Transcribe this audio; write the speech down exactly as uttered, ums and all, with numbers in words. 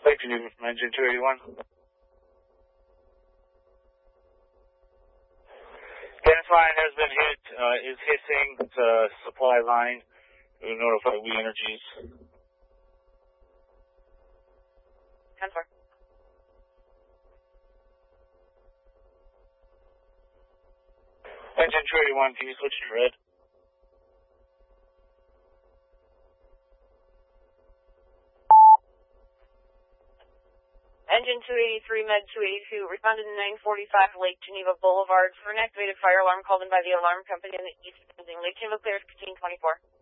Lake Geneva from engine two eighty-one. Gas line has been hit, uh, is hissing. It's a supply line. We notify We Energies. ten four. Engine two eighty-one, can you switch to red? Engine two eighty-three, Med two eighty-two, responded to nine forty-five Lake Geneva Boulevard for an activated fire alarm called in by the alarm company in the east. Lake Geneva clears, Katine twenty-four.